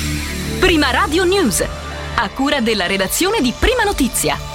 Prima Radio News, a cura della redazione di Prima Notizia.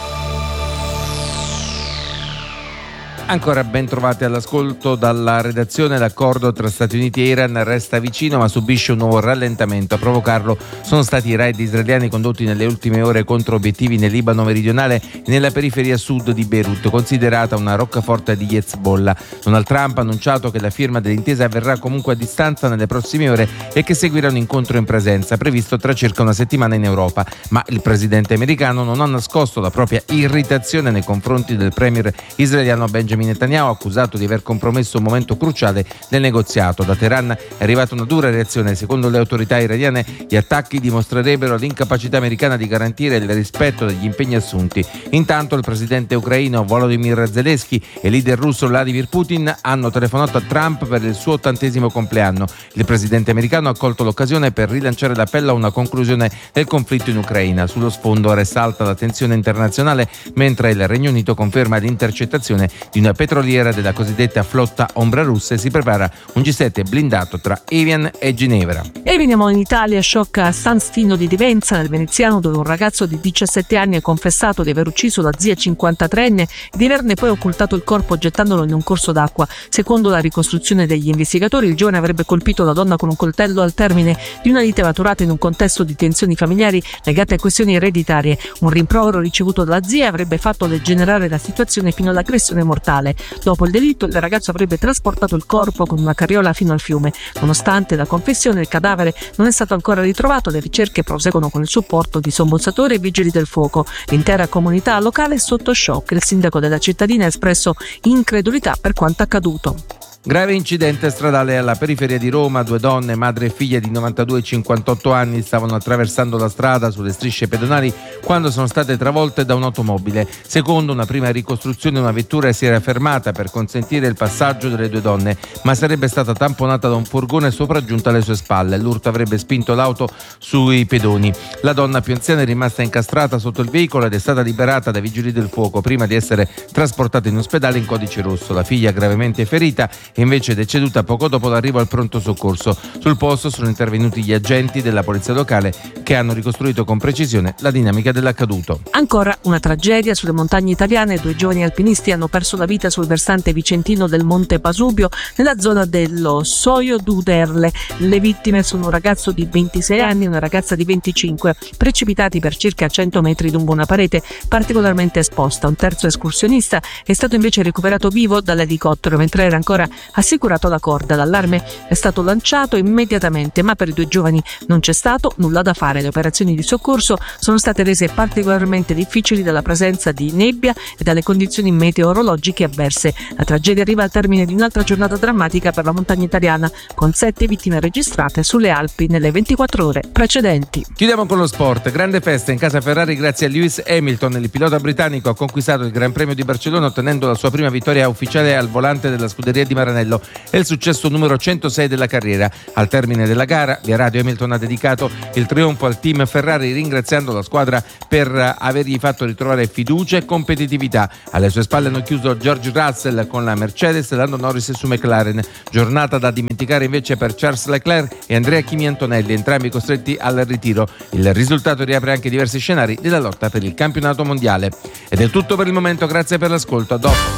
Ancora ben trovati all'ascolto dalla redazione. L'accordo tra Stati Uniti e Iran resta vicino ma subisce un nuovo rallentamento. A provocarlo sono stati i raid israeliani condotti nelle ultime ore contro obiettivi nel Libano meridionale e nella periferia sud di Beirut, considerata una roccaforte di Hezbollah. Donald Trump ha annunciato che la firma dell'intesa avverrà comunque a distanza nelle prossime ore e che seguirà un incontro in presenza previsto tra circa una settimana in Europa, ma il presidente americano non ha nascosto la propria irritazione nei confronti del premier israeliano Benjamin Netanyahu, accusato di aver compromesso un momento cruciale del negoziato. Da Teheran è arrivata una dura reazione. Secondo le autorità iraniane, gli attacchi dimostrerebbero l'incapacità americana di garantire il rispetto degli impegni assunti. Intanto il presidente ucraino Volodymyr Zelensky e il leader russo Vladimir Putin hanno telefonato a Trump per il suo 80° compleanno. Il presidente americano ha colto l'occasione per rilanciare l'appello a una conclusione del conflitto in Ucraina. Sullo sfondo resta alta la tensione internazionale, mentre il Regno Unito conferma l'intercettazione di una petroliera della cosiddetta flotta ombra russa e si prepara un G7 blindato tra Evian e Ginevra. E veniamo in Italia. Shock a San Stino di Divenza, nel veneziano, dove un ragazzo di 17 anni ha confessato di aver ucciso la zia 53enne e di averne poi occultato il corpo gettandolo in un corso d'acqua. Secondo la ricostruzione degli investigatori, il giovane avrebbe colpito la donna con un coltello al termine di una lite maturata in un contesto di tensioni familiari legate a questioni ereditarie. Un rimprovero ricevuto dalla zia avrebbe fatto degenerare la situazione fino all'aggressione mortale. Dopo il delitto, il ragazzo avrebbe trasportato il corpo con una carriola fino al fiume. Nonostante la confessione, il cadavere non è stato ancora ritrovato. Le ricerche proseguono con il supporto di sommozzatori e vigili del fuoco. L'intera comunità locale è sotto shock. Il sindaco della cittadina ha espresso incredulità per quanto accaduto. Grave incidente stradale alla periferia di Roma. 2 donne, madre e figlia di 92 e 58 anni, stavano attraversando la strada sulle strisce pedonali quando sono state travolte da un'automobile. Secondo una prima ricostruzione, una vettura si era fermata per consentire il passaggio delle 2 donne, ma sarebbe stata tamponata da un furgone sopraggiunto alle sue spalle. L'urto avrebbe spinto l'auto sui pedoni. La donna più anziana è rimasta incastrata sotto il veicolo ed è stata liberata dai vigili del fuoco prima di essere trasportata in ospedale in codice rosso. La figlia, gravemente ferita, è invece deceduta poco dopo l'arrivo al pronto soccorso. Sul posto sono intervenuti gli agenti della polizia locale che hanno ricostruito con precisione la dinamica dell'accaduto. Ancora una tragedia sulle montagne italiane. 2 giovani alpinisti hanno perso la vita sul versante vicentino del Monte Pasubio, nella zona dello Soio d'Uderle. Le vittime sono un ragazzo di 26 anni e una ragazza di 25, precipitati per circa 100 metri lungo una parete particolarmente esposta. Un terzo escursionista è stato invece recuperato vivo dall'elicottero mentre era ancora assicurato alla corda. L'allarme è stato lanciato immediatamente, ma per i 2 giovani non c'è stato nulla da fare. Le operazioni di soccorso sono state rese particolarmente difficili dalla presenza di nebbia e dalle condizioni meteorologiche avverse. La tragedia arriva al termine di un'altra giornata drammatica per la montagna italiana, con 7 vittime registrate sulle Alpi nelle 24 ore precedenti. Chiudiamo con lo sport. Grande festa in casa Ferrari grazie a Lewis Hamilton. Il pilota britannico ha conquistato il Gran Premio di Barcellona ottenendo la sua prima vittoria ufficiale al volante della scuderia di Maranello. È il successo numero 106 della carriera. Al termine della gara, via radio, Hamilton ha dedicato il trionfo al team Ferrari, ringraziando la squadra per avergli fatto ritrovare fiducia e competitività. Alle sue spalle hanno chiuso George Russell con la Mercedes e Lando Norris su McLaren. Giornata da dimenticare invece per Charles Leclerc e Andrea Kimi Antonelli, entrambi costretti al ritiro. Il risultato riapre anche diversi scenari della lotta per il campionato mondiale. Ed è tutto per il momento, grazie per l'ascolto, a dopo.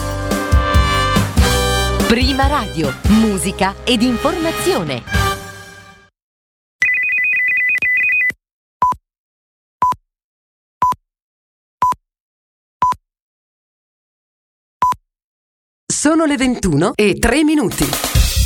Prima Radio, musica ed informazione. Sono le 21:03.